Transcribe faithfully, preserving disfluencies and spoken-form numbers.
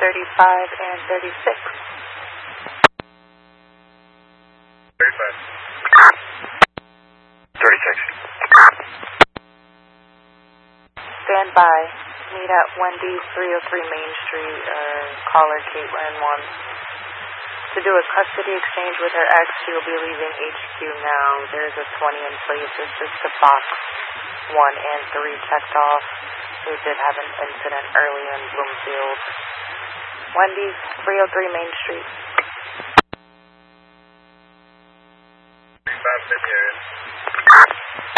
thirty-five and thirty-six. thirty-five. thirty-six. Stand by. Meet at Wendy's, three oh three Main Street, uh, caller Caitlin one. To do a custody exchange with her ex, she will be leaving H Q now. There's a twenty in place. It's just the box one and three checked off. They did have an incident earlier in Bloomfield. Wendy's, three oh three Main Street. thirty-five, area.